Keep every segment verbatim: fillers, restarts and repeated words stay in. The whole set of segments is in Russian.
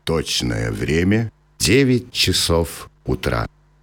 Точное время – девять часов утра.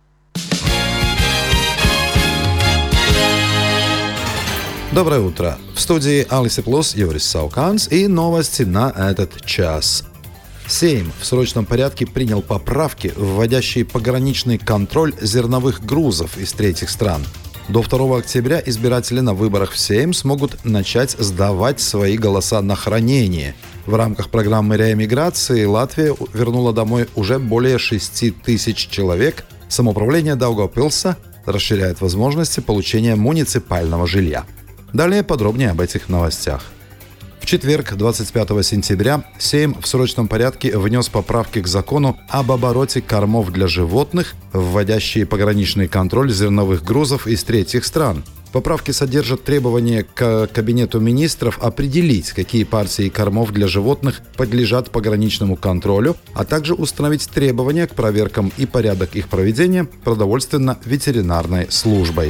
Доброе утро. В студии Алисы Плюс Юрис Сауканс и новости на этот час. Сейм в срочном порядке принял поправки, вводящие пограничный контроль зерновых грузов из третьих стран. До второго октября избиратели на выборах в Сейм смогут начать сдавать свои голоса на хранение. В рамках программы реэмиграции Латвия вернула домой уже более шести тысяч человек. Самоуправление Даугавпилса расширяет возможности получения муниципального жилья. Далее подробнее об этих новостях. В четверг, двадцать пятого сентября, Сейм в срочном порядке внес поправки к закону об обороте кормов для животных, вводящие пограничный контроль зерновых грузов из третьих стран. Поправки содержат требование к Кабинету министров определить, какие партии кормов для животных подлежат пограничному контролю, а также установить требования к проверкам и порядок их проведения продовольственно-ветеринарной службой.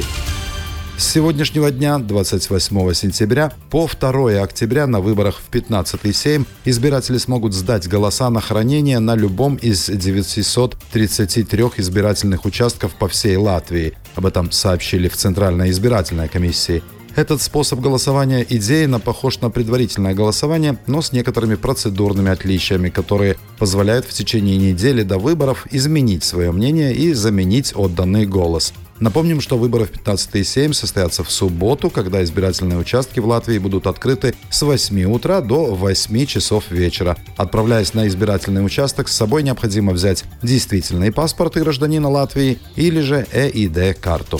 С сегодняшнего дня, двадцать восьмого сентября, по второго октября на выборах в пятнадцатый Сейм избиратели смогут сдать голоса на хранение на любом из девятисот тридцати трёх избирательных участков по всей Латвии. Об этом сообщили в Центральной избирательной комиссии. Этот способ голосования идейно похож на предварительное голосование, но с некоторыми процедурными отличиями, которые позволяют в течение недели до выборов изменить свое мнение и заменить отданный голос. Напомним, что выборы в пятнадцатый Сейм состоятся в субботу, когда избирательные участки в Латвии будут открыты с восьми утра до восьми часов вечера. Отправляясь на избирательный участок, с собой необходимо взять действительный паспорт гражданина Латвии или же э и дэ-карту.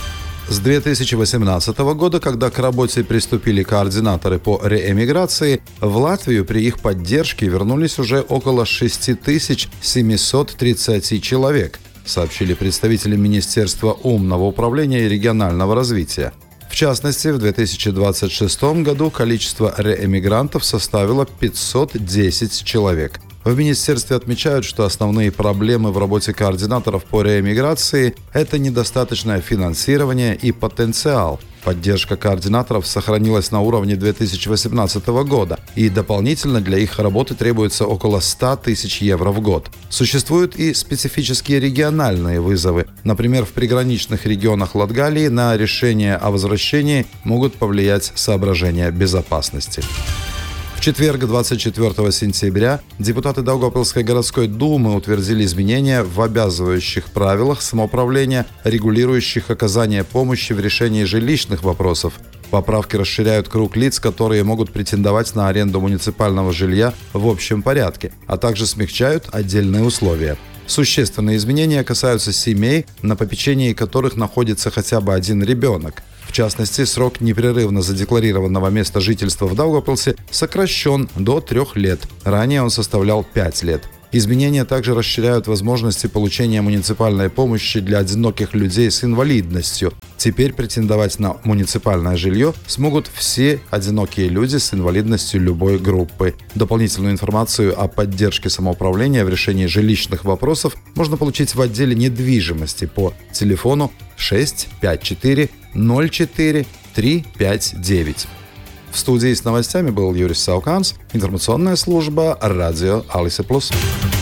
С две тысячи восемнадцатого года, когда к работе приступили координаторы по реэмиграции, в Латвию при их поддержке вернулись уже около шесть тысяч семьсот тридцать человек, сообщили представители Министерства умного управления и регионального развития. В частности, в две тысячи двадцать шестом году количество реэмигрантов составило пятьсот десять человек. В министерстве отмечают, что основные проблемы в работе координаторов по реэмиграции – это недостаточное финансирование и потенциал. Поддержка координаторов сохранилась на уровне две тысячи восемнадцатого года, и дополнительно для их работы требуется около ста тысяч евро в год. Существуют и специфические региональные вызовы. Например, в приграничных регионах Латгалии на решение о возвращении могут повлиять соображения безопасности. В четверг, двадцать четвёртого сентября, депутаты Даугавпилской городской думы утвердили изменения в обязывающих правилах самоуправления, регулирующих оказание помощи в решении жилищных вопросов. Поправки расширяют круг лиц, которые могут претендовать на аренду муниципального жилья в общем порядке, а также смягчают отдельные условия. Существенные изменения касаются семей, на попечении которых находится хотя бы один ребенок. В частности, срок непрерывно задекларированного места жительства в Даугавпилсе сокращен до трех лет. Ранее он составлял пять лет. Изменения также расширяют возможности получения муниципальной помощи для одиноких людей с инвалидностью. Теперь претендовать на муниципальное жилье смогут все одинокие люди с инвалидностью любой группы. Дополнительную информацию о поддержке самоуправления в решении жилищных вопросов можно получить в отделе недвижимости по телефону шесть пять четыре ноль четыре три пять девять. В студии с новостями был Юрис Сауканс, информационная служба радио Алисы Плюс.